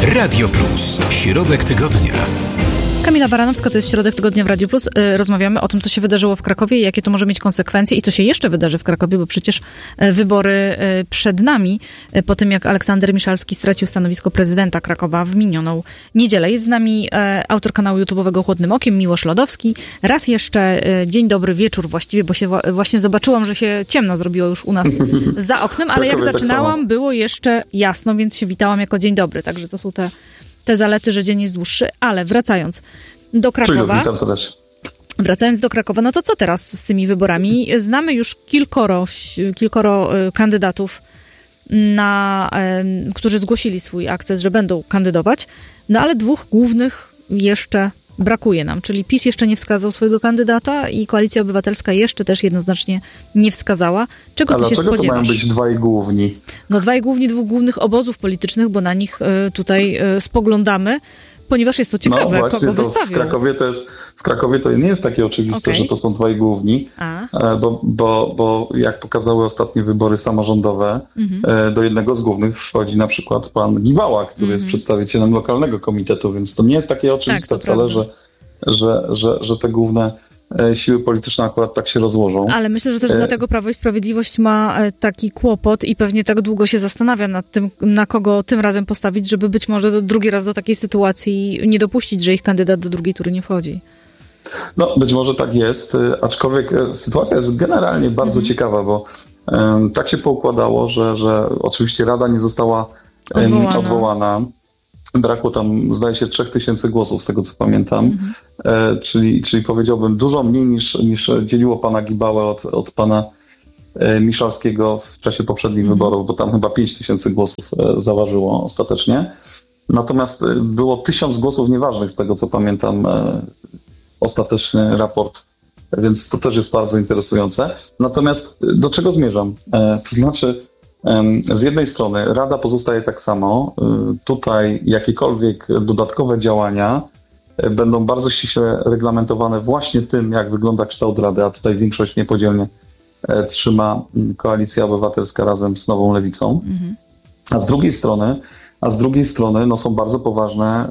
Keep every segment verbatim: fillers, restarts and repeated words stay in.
Radio Plus. Środek tygodnia. Kamila Baranowska, to jest Środek Tygodnia w Radiu Plus. Rozmawiamy o tym, co się wydarzyło w Krakowie, jakie to może mieć konsekwencje i co się jeszcze wydarzy w Krakowie, bo przecież wybory przed nami, po tym jak Aleksander Miszalski stracił stanowisko prezydenta Krakowa w minioną niedzielę. Jest z nami autor kanału YouTube'owego Chłodnym Okiem, Miłosz Lodowski. Raz jeszcze dzień dobry, wieczór właściwie, bo się właśnie zobaczyłam, że się ciemno zrobiło już u nas za oknem, ale jak zaczynałam, było jeszcze jasno, więc się witałam jako dzień dobry. Także to są te te zalety, że dzień jest dłuższy, ale wracając do Krakowa. Witam serdecznie. Wracając do Krakowa, no to co teraz z tymi wyborami? Znamy już kilkoro, kilkoro kandydatów, na, którzy zgłosili swój akces, że będą kandydować, no ale dwóch głównych jeszcze brakuje nam, czyli PiS jeszcze nie wskazał swojego kandydata i Koalicja Obywatelska jeszcze też jednoznacznie nie wskazała. Czego Ale ty się spodziewasz? To mają być dwaj główni? No dwaj główni dwóch głównych obozów politycznych, bo na nich y, tutaj y, spoglądamy, ponieważ jest to ciekawe, no właśnie, kogo to wystawią. W Krakowie to jest, w Krakowie to nie jest takie oczywiste, okay. że to są dwaj główni, bo, bo, bo jak pokazały ostatnie wybory samorządowe, mm-hmm. do jednego z głównych wchodzi na przykład pan Gibała, który mm-hmm. jest przedstawicielem lokalnego komitetu, więc to nie jest takie oczywiste tak, wcale, że, że, że, że te główne siły polityczne akurat tak się rozłożą. Ale myślę, że też e... dlatego Prawo i Sprawiedliwość ma taki kłopot i pewnie tak długo się zastanawia nad tym, na kogo tym razem postawić, żeby być może drugi raz do takiej sytuacji nie dopuścić, że ich kandydat do drugiej tury nie wchodzi. No, być może tak jest, aczkolwiek sytuacja jest generalnie bardzo mhm. ciekawa, bo um, tak się poukładało, że, że oczywiście Rada nie została odwołana. Um, odwołana. Brakło tam, zdaje się, trzech tysięcy głosów, z tego co pamiętam, mhm. e, czyli, czyli powiedziałbym dużo mniej niż, niż dzieliło pana Gibałę od, od pana e, Miszalskiego w czasie poprzednich mhm. wyborów, bo tam chyba pięć tysięcy głosów e, zaważyło ostatecznie. Natomiast e, było tysiąc głosów nieważnych, z tego co pamiętam, e, ostateczny raport, więc to też jest bardzo interesujące. Natomiast do czego zmierzam? E, to znaczy, z jednej strony Rada pozostaje tak samo. Tutaj jakiekolwiek dodatkowe działania będą bardzo ściśle reglamentowane właśnie tym, jak wygląda kształt Rady, a tutaj większość niepodzielnie trzyma Koalicja Obywatelska razem z Nową Lewicą. Mhm. A z drugiej strony, a z drugiej strony no, są bardzo poważne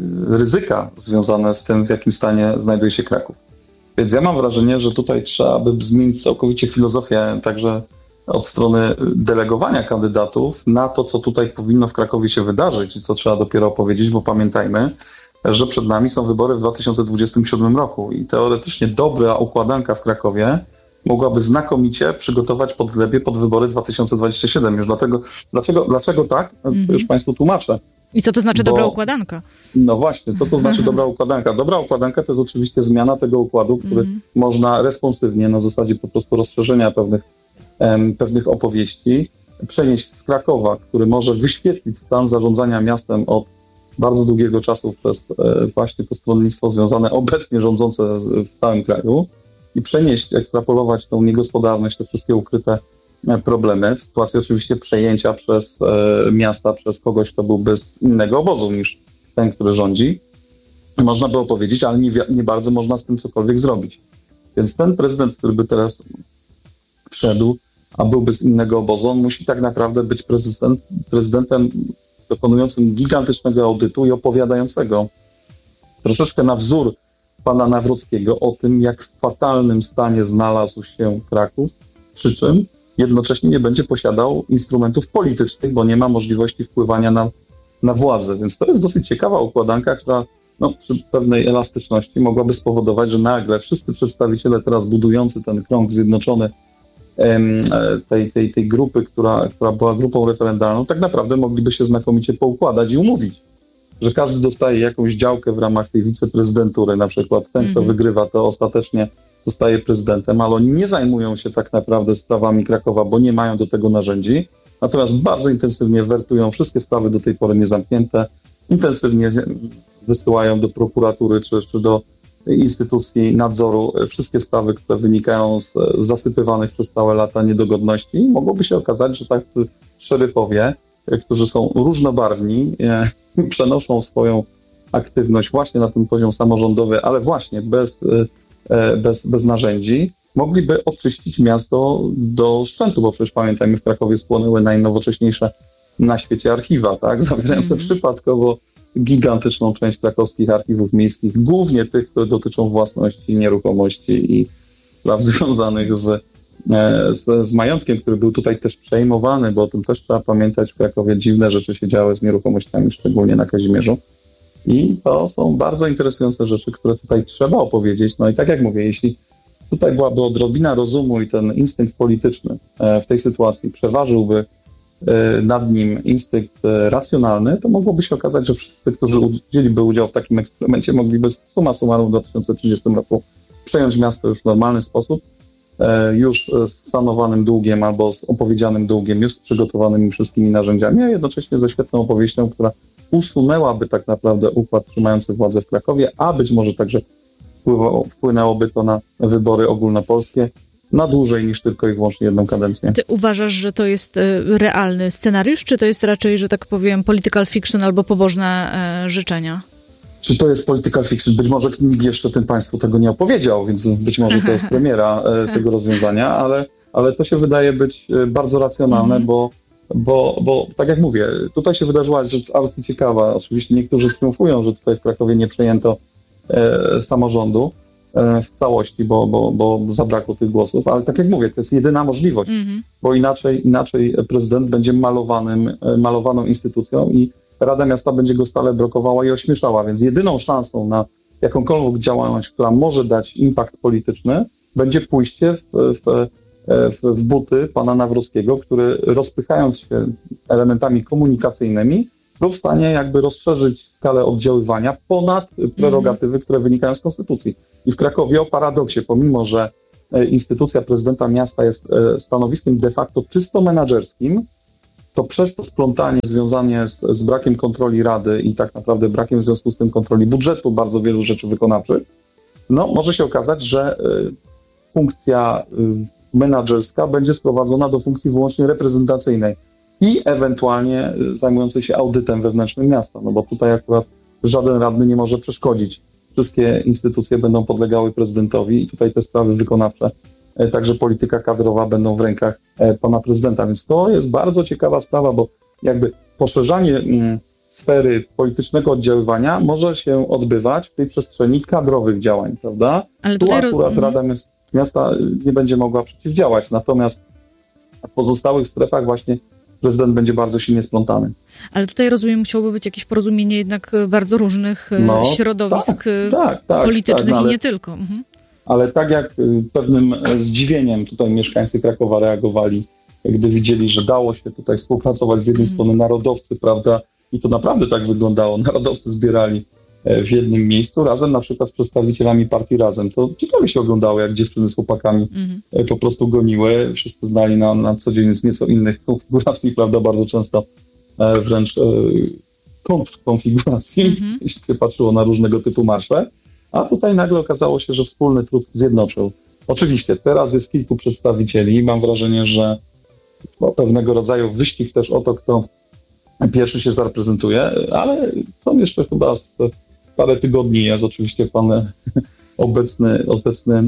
ryzyka związane z tym, w jakim stanie znajduje się Kraków. Więc ja mam wrażenie, że tutaj trzeba by zmienić całkowicie filozofię, także od strony delegowania kandydatów na to, co tutaj powinno w Krakowie się wydarzyć i co trzeba dopiero opowiedzieć, bo pamiętajmy, że przed nami są wybory w dwa tysiące dwudziestym siódmym roku i teoretycznie dobra układanka w Krakowie mogłaby znakomicie przygotować podglebie pod wybory dwa tysiące dwudziesty siódmy. Już dlatego, dlaczego, dlaczego tak? Mm-hmm. Już Państwu tłumaczę. I co to znaczy bo, dobra układanka? No właśnie, co to znaczy dobra układanka? Dobra układanka to jest oczywiście zmiana tego układu, który mm-hmm. można responsywnie, na zasadzie po prostu rozszerzenia pewnych pewnych opowieści, przenieść z Krakowa, który może wyświetlić stan zarządzania miastem od bardzo długiego czasu przez właśnie to stronnictwo związane obecnie rządzące w całym kraju i przenieść, ekstrapolować tą niegospodarność, te wszystkie ukryte problemy w sytuacji oczywiście przejęcia przez miasta, przez kogoś, kto byłby z innego obozu niż ten, który rządzi. Można było powiedzieć, ale nie, nie bardzo można z tym cokolwiek zrobić. Więc ten prezydent, który by teraz wszedł, a byłby z innego obozu, on musi tak naprawdę być prezydent, prezydentem dokonującym gigantycznego audytu i opowiadającego troszeczkę na wzór pana Nawrockiego o tym, jak w fatalnym stanie znalazł się Kraków, przy czym jednocześnie nie będzie posiadał instrumentów politycznych, bo nie ma możliwości wpływania na, na władzę. Więc to jest dosyć ciekawa układanka, która no, przy pewnej elastyczności mogłaby spowodować, że nagle wszyscy przedstawiciele teraz budujący ten krąg zjednoczony Tej, tej, tej grupy, która, która była grupą referendalną, tak naprawdę mogliby się znakomicie poukładać i umówić, że każdy dostaje jakąś działkę w ramach tej wiceprezydentury, na przykład ten, mm-hmm. kto wygrywa, to ostatecznie zostaje prezydentem, ale oni nie zajmują się tak naprawdę sprawami Krakowa, bo nie mają do tego narzędzi, natomiast bardzo intensywnie wertują wszystkie sprawy do tej pory niezamknięte, intensywnie wysyłają do prokuratury czy, czy do instytucji nadzoru wszystkie sprawy, które wynikają z zasypywanych przez całe lata niedogodności. Mogłoby się okazać, że tacy szeryfowie, którzy są różnobarwni, e, przenoszą swoją aktywność właśnie na ten poziom samorządowy, ale właśnie bez, e, bez, bez narzędzi, mogliby oczyścić miasto do szczętu, bo przecież pamiętajmy, w Krakowie spłonęły najnowocześniejsze na świecie archiwa, tak, zawierające mm. przypadkowo gigantyczną część krakowskich archiwów miejskich, głównie tych, które dotyczą własności, nieruchomości i spraw związanych z, z, z majątkiem, który był tutaj też przejmowany, bo o tym też trzeba pamiętać, w Krakowie dziwne rzeczy się działy z nieruchomościami, szczególnie na Kazimierzu. I to są bardzo interesujące rzeczy, które tutaj trzeba opowiedzieć. No i tak jak mówię, jeśli tutaj byłaby odrobina rozumu i ten instynkt polityczny w tej sytuacji przeważyłby nad nim instynkt racjonalny, to mogłoby się okazać, że wszyscy, którzy wzięliby udział w takim eksperymencie, mogliby summa summarum w dwa tysiące trzydziestym roku przejąć miasto już w normalny sposób, już z sanowanym długiem albo z opowiedzianym długiem, już z przygotowanymi wszystkimi narzędziami, a jednocześnie ze świetną opowieścią, która usunęłaby tak naprawdę układ trzymający władzę w Krakowie, a być może także wpływało, wpłynęłoby to na wybory ogólnopolskie na dłużej niż tylko i wyłącznie jedną kadencję. Ty uważasz, że to jest realny scenariusz, czy to jest raczej, że tak powiem, political fiction albo pobożne e, życzenia? Czy to jest political fiction? Być może nikt jeszcze tym państwu tego nie opowiedział, więc być może to jest premiera e, tego rozwiązania, ale, ale to się wydaje być bardzo racjonalne, mm. bo, bo, bo tak jak mówię, tutaj się wydarzyła rzecz arcyciekawa. Oczywiście niektórzy triumfują, że tutaj w Krakowie nie przejęto e, samorządu e, w całości, bo, bo, bo zabrakło tych głosów, ale tak jak mówię, to jest jedyna możliwość, mm. bo inaczej, inaczej prezydent będzie malowanym, malowaną instytucją i Rada Miasta będzie go stale blokowała i ośmieszała, więc jedyną szansą na jakąkolwiek działalność, która może dać impact polityczny, będzie pójście w, w, w, w buty pana Nawrockiego, który rozpychając się elementami komunikacyjnymi, był w stanie jakby rozszerzyć skalę oddziaływania ponad prerogatywy, które wynikają z konstytucji. I w Krakowie o paradoksie, pomimo że instytucja prezydenta miasta jest stanowiskiem de facto czysto menadżerskim, to przez to splątanie związane z, z brakiem kontroli Rady i tak naprawdę brakiem w związku z tym kontroli budżetu bardzo wielu rzeczy wykonawczych, no może się okazać, że y, funkcja y, menadżerska będzie sprowadzona do funkcji wyłącznie reprezentacyjnej i ewentualnie y, zajmującej się audytem wewnętrznym miasta, no bo tutaj akurat żaden radny nie może przeszkodzić. Wszystkie instytucje będą podlegały prezydentowi i tutaj te sprawy wykonawcze, także polityka kadrowa będą w rękach pana prezydenta. Więc to jest bardzo ciekawa sprawa, bo jakby poszerzanie mm, sfery politycznego oddziaływania może się odbywać w tej przestrzeni kadrowych działań, prawda? Ale tu akurat roz... Rada Miasta nie będzie mogła przeciwdziałać, natomiast w pozostałych strefach właśnie prezydent będzie bardzo silnie splątany. Ale tutaj, rozumiem, musiałoby być jakieś porozumienie jednak bardzo różnych no, środowisk tak, tak, tak, politycznych tak, no, ale... i nie tylko. Mhm. Ale tak jak pewnym zdziwieniem tutaj mieszkańcy Krakowa reagowali, gdy widzieli, że dało się tutaj współpracować z jednej mm. strony narodowcy, prawda, i to naprawdę tak wyglądało, narodowcy zbierali w jednym miejscu razem na przykład z przedstawicielami partii Razem. To ciekawie się oglądało, jak dziewczyny z chłopakami mm. po prostu goniły, wszyscy znali na, na co dzień z nieco innych konfiguracji, prawda, bardzo często wręcz kontrkonfiguracji, mm. jeśli się patrzyło na różnego typu marsze. A tutaj nagle okazało się, że wspólny trud zjednoczył. Oczywiście teraz jest kilku przedstawicieli i mam wrażenie, że no, pewnego rodzaju wyścig też o to, kto pierwszy się zareprezentuje, ale są jeszcze chyba z parę tygodni jest oczywiście pan obecny, obecny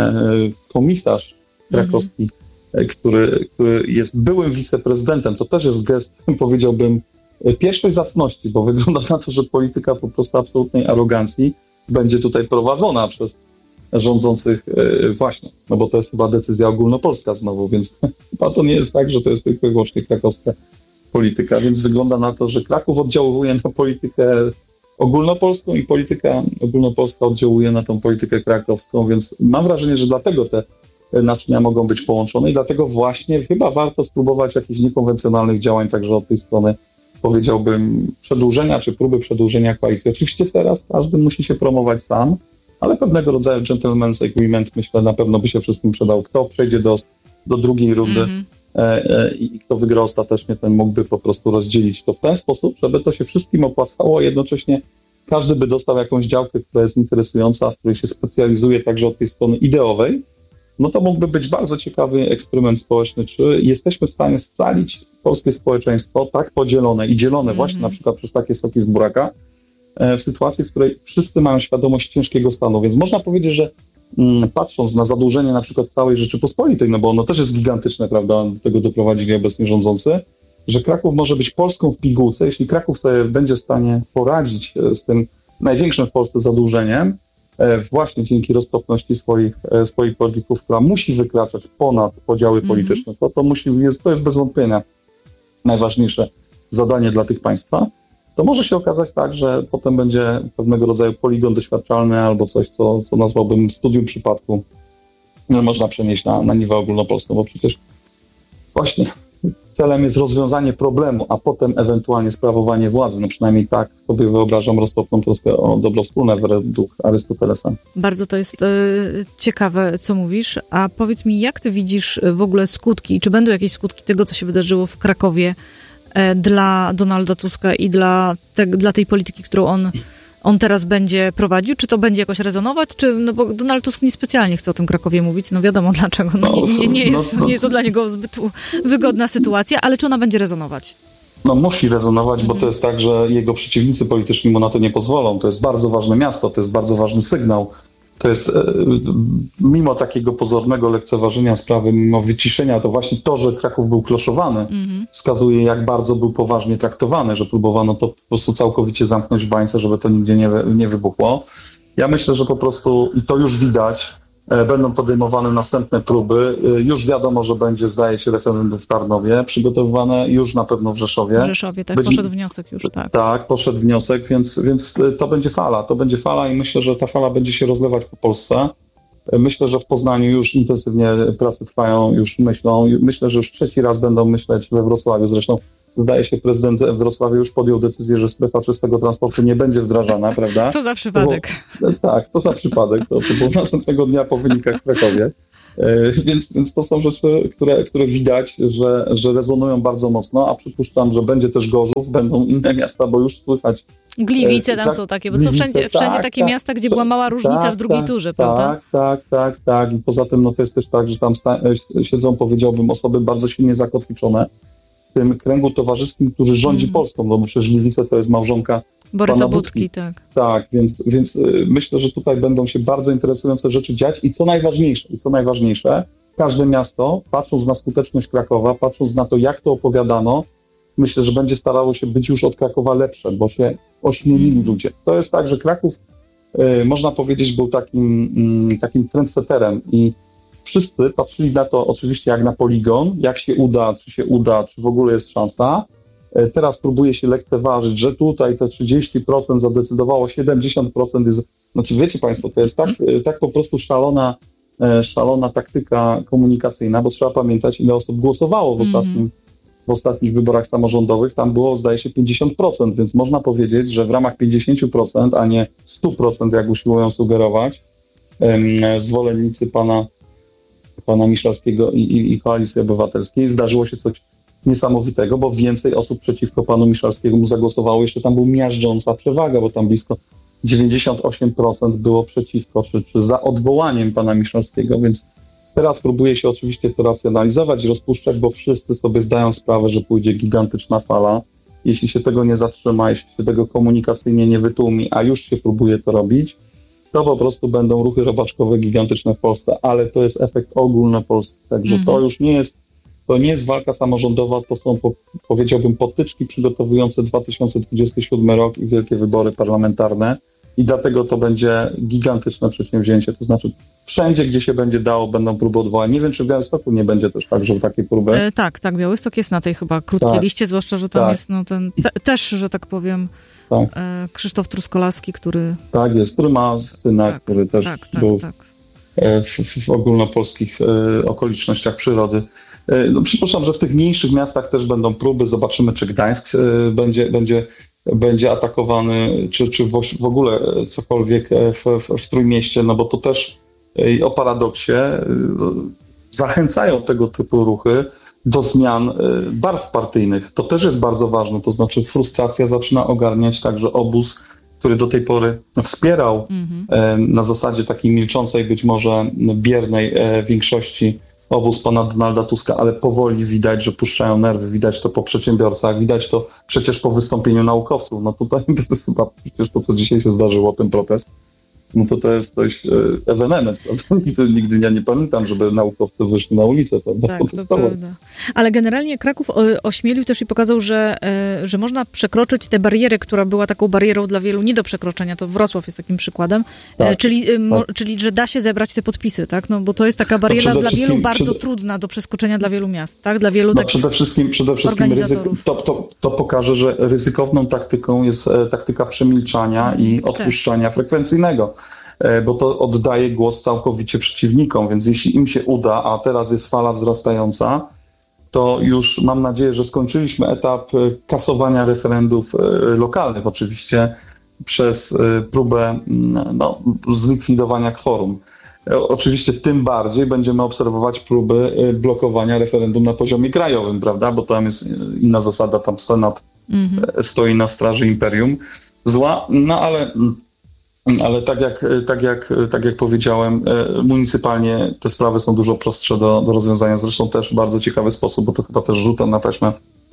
komisarz krakowski, mm-hmm. który, który jest byłym wiceprezydentem. To też jest gest, powiedziałbym, pierwszej zacności, bo wygląda na to, że polityka po prostu absolutnej arogancji będzie tutaj prowadzona przez rządzących yy, właśnie, no bo to jest chyba decyzja ogólnopolska znowu, więc chyba to nie jest tak, że to jest tylko i wyłącznie krakowska polityka, więc wygląda na to, że Kraków oddziałuje na politykę ogólnopolską i polityka ogólnopolska oddziałuje na tą politykę krakowską, więc mam wrażenie, że dlatego te naczynia mogą być połączone i dlatego właśnie chyba warto spróbować jakichś niekonwencjonalnych działań także od tej strony, powiedziałbym, przedłużenia czy próby przedłużenia koalicji. Oczywiście teraz każdy musi się promować sam, ale pewnego rodzaju gentleman's agreement, myślę, na pewno by się wszystkim przydał. Kto przejdzie do, do drugiej rundy mm-hmm. e, e, i kto wygra ostatecznie, ten mógłby po prostu rozdzielić to w ten sposób, żeby to się wszystkim opłacało, a jednocześnie każdy by dostał jakąś działkę, która jest interesująca, w której się specjalizuje także od tej strony ideowej. No to mógłby być bardzo ciekawy eksperyment społeczny, czy jesteśmy w stanie scalić polskie społeczeństwo tak podzielone i dzielone mm-hmm. właśnie na przykład przez takie soki z buraka, w sytuacji, w której wszyscy mają świadomość ciężkiego stanu. Więc można powiedzieć, że mm, patrząc na zadłużenie na przykład całej Rzeczypospolitej, no bo ono też jest gigantyczne, prawda, do tego doprowadzili obecni rządzący, że Kraków może być Polską w pigułce, jeśli Kraków sobie będzie w stanie poradzić z tym największym w Polsce zadłużeniem, właśnie dzięki roztropności swoich, swoich polityków, która musi wykraczać ponad podziały mm-hmm. polityczne. To, to, musi, jest, to jest bez wątpienia najważniejsze zadanie dla tych państwa. To może się okazać tak, że potem będzie pewnego rodzaju poligon doświadczalny albo coś, co, co nazwałbym studium przypadku, no, można przenieść na, na niwę ogólnopolską, bo przecież właśnie celem jest rozwiązanie problemu, a potem ewentualnie sprawowanie władzy. No przynajmniej tak sobie wyobrażam roztropną troskę o dobro wspólne według Arystotelesa. Bardzo to jest e, ciekawe, co mówisz. A powiedz mi, jak ty widzisz w ogóle skutki? Czy będą jakieś skutki tego, co się wydarzyło w Krakowie e, dla Donalda Tuska i dla, te, dla tej polityki, którą on on teraz będzie prowadził? Czy to będzie jakoś rezonować? Czy, no bo Donald Tusk niespecjalnie chce o tym Krakowie mówić, no wiadomo dlaczego, no, nie, nie, nie, jest, nie jest to dla niego zbyt wygodna sytuacja, ale czy ona będzie rezonować? No musi rezonować, bo to jest tak, że jego przeciwnicy polityczni mu na to nie pozwolą. To jest bardzo ważne miasto, to jest bardzo ważny sygnał. To jest, mimo takiego pozornego lekceważenia sprawy, mimo wyciszenia, to właśnie to, że Kraków był kloszowany, mm-hmm. wskazuje, jak bardzo był poważnie traktowany, że próbowano to po prostu całkowicie zamknąć w bańce, żeby to nigdzie nie, nie wybuchło. Ja myślę, że po prostu, i to już widać, będą podejmowane następne próby. Już wiadomo, że będzie, zdaje się, referendum w Tarnowie przygotowywane, już na pewno w Rzeszowie. W Rzeszowie, tak, będzie, poszedł wniosek już, tak. Tak, poszedł wniosek, więc, więc to będzie fala, to będzie fala i myślę, że ta fala będzie się rozlewać po Polsce. Myślę, że w Poznaniu już intensywnie prace trwają, już myślą. Myślę, że już trzeci raz będą myśleć we Wrocławiu. Zresztą zdaje się, prezydent Wrocławia już podjął decyzję, że strefa czystego transportu nie będzie wdrażana, prawda? Co za przypadek. Bo, tak, to za przypadek. To, to było następnego dnia po wynikach w Krakowie. E, więc, więc to są rzeczy, które, które widać, że, że rezonują bardzo mocno, a przypuszczam, że będzie też Gorzów, będą inne miasta, bo już słychać. Gliwice tam tak, są takie, bo są wszędzie, wszędzie tak, takie tak, miasta, gdzie była mała różnica tak, w drugiej tak, turze, prawda? Tak, tak, tak, tak. I poza tym no to jest też tak, że tam sta- siedzą, powiedziałbym, osoby bardzo silnie zakotwiczone w tym kręgu towarzyskim, który rządzi mm. Polską, no bo przecież Gliwice to jest małżonka Borysa Budki, tak. Tak, więc, więc myślę, że tutaj będą się bardzo interesujące rzeczy dziać i co najważniejsze, i co najważniejsze, każde miasto, patrząc na skuteczność Krakowa, patrząc na to, jak to opowiadano, myślę, że będzie starało się być już od Krakowa lepsze, bo się ośmielili ludzie. To jest tak, że Kraków, y, można powiedzieć, był takim, y, takim trendsetterem i wszyscy patrzyli na to oczywiście jak na poligon, jak się uda, czy się uda, czy w ogóle jest szansa. Y, teraz próbuje się lekceważyć, że tutaj te trzydzieści procent zadecydowało, siedemdziesiąt procent jest... Znaczy wiecie Państwo, to jest tak, y, tak po prostu szalona, y, szalona taktyka komunikacyjna, bo trzeba pamiętać, ile osób głosowało w ostatnim mm. w ostatnich wyborach samorządowych, tam było, zdaje się, pięćdziesiąt procent, więc można powiedzieć, że w ramach pięćdziesiąt procent, a nie sto procent, jak usiłują sugerować, um, zwolennicy pana, pana Miszalskiego i, i, i Koalicji Obywatelskiej, zdarzyło się coś niesamowitego, bo więcej osób przeciwko panu Miszalskiemu zagłosowało, jeszcze tam była miażdżąca przewaga, bo tam blisko dziewięćdziesiąt osiem procent było przeciwko, czy, czy za odwołaniem pana Miszalskiego, więc teraz próbuje się oczywiście to racjonalizować, rozpuszczać, bo wszyscy sobie zdają sprawę, że pójdzie gigantyczna fala. Jeśli się tego nie zatrzyma, jeśli się tego komunikacyjnie nie wytłumi, a już się próbuje to robić, to po prostu będą ruchy robaczkowe gigantyczne w Polsce, ale to jest efekt ogólnopolski. Także mm-hmm. to już nie jest, to nie jest walka samorządowa, to są, po, powiedziałbym, potyczki przygotowujące dwa tysiące dwudziesty siódmy rok i wielkie wybory parlamentarne. I dlatego to będzie gigantyczne przedsięwzięcie. To znaczy wszędzie, gdzie się będzie dało, będą próby odwołań. Nie wiem, czy w Białymstoku nie będzie też tak, że takiej próby. E, tak, tak. Białystok jest na tej chyba krótkiej tak. liście, zwłaszcza, że tam tak. jest no, ten te, też, że tak powiem, tak. e, Krzysztof Truskolaski, który... Tak jest, który ma syna, tak, który też tak, tak, był tak. W, w ogólnopolskich e, okolicznościach przyrody. E, no, przypuszczam, że w tych mniejszych miastach też będą próby. Zobaczymy, czy Gdańsk e, będzie, będzie będzie atakowany, czy, czy w, w ogóle cokolwiek w, w, w Trójmieście, no bo to też o paradoksie zachęcają tego typu ruchy do zmian barw partyjnych. To też jest bardzo ważne, to znaczy frustracja zaczyna ogarniać także obóz, który do tej pory wspierał mm-hmm. na zasadzie takiej milczącej, być może biernej większości obóz pana Donalda Tuska, ale powoli widać, że puszczają nerwy, widać to po przedsiębiorcach, widać to przecież po wystąpieniu naukowców. No tutaj to jest chyba przecież to, co dzisiaj się zdarzyło, ten protest. no to to jest dość e, ewenement, prawda? Nigdy, nigdy ja nie pamiętam, żeby naukowcy wyszli na ulicę, prawda? Tak, to prawda. Ale generalnie Kraków ośmielił też i pokazał, że, że można przekroczyć tę barierę, która była taką barierą dla wielu nie do przekroczenia. To Wrocław jest takim przykładem. Tak, czyli, tak. czyli, że da się zebrać te podpisy, tak? No bo to jest taka bariera no dla wielu bardzo przede... trudna do przeskoczenia dla wielu miast, tak? Dla wielu no, takich przede wszystkim, przede wszystkim ryzyk, to, to, to pokaże, że ryzykowną taktyką jest taktyka przemilczania i odpuszczania tak. frekwencyjnego, bo to oddaje głos całkowicie przeciwnikom, więc jeśli im się uda, a teraz jest fala wzrastająca, to już mam nadzieję, że skończyliśmy etap kasowania referendów lokalnych, oczywiście przez próbę no, zlikwidowania kworum. Oczywiście tym bardziej będziemy obserwować próby blokowania referendum na poziomie krajowym, prawda, bo tam jest inna zasada, tam Senat mm-hmm. stoi na straży imperium zła, no ale... Ale tak jak, tak, jak, tak jak powiedziałem, municypalnie te sprawy są dużo prostsze do, do rozwiązania. Zresztą też w bardzo ciekawy sposób, bo to chyba też rzutem na taśmę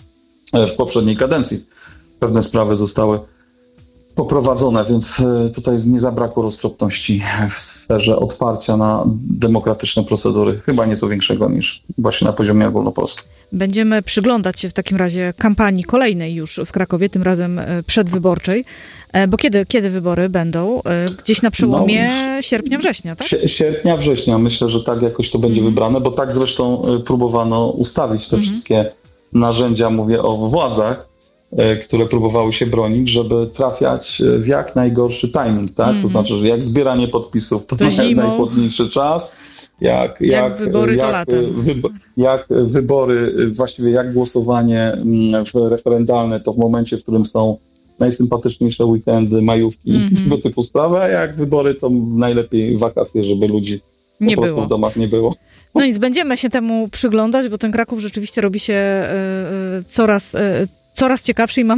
w poprzedniej kadencji pewne sprawy zostały poprowadzone, więc tutaj nie zabrakło roztropności w sferze otwarcia na demokratyczne procedury. Chyba nieco większego niż właśnie na poziomie ogólnopolskim. Będziemy przyglądać się w takim razie kampanii kolejnej już w Krakowie, tym razem przedwyborczej. Bo kiedy, kiedy wybory będą? Gdzieś na przełomie no, sierpnia, września, tak? Sierpnia, września. Myślę, że tak jakoś to będzie mm. wybrane, bo tak zresztą próbowano ustawić te mm. wszystkie narzędzia, mówię o władzach, które próbowały się bronić, żeby trafiać w jak najgorszy timing, tak? Mm. To znaczy, że jak zbieranie podpisów to, to naj, najchłodniejszy czas, jak, jak, jak wybory jak, to latem. Wybo- jak wybory, właściwie jak głosowanie referendalne to w momencie, w którym są najsympatyczniejsze weekendy, majówki, mm-hmm. tego typu sprawy, a jak wybory, to najlepiej wakacje, żeby ludzi nie po prostu było. w domach nie było. No nic, będziemy się temu przyglądać, bo ten Kraków rzeczywiście robi się y, y, coraz, y, coraz ciekawszy i mam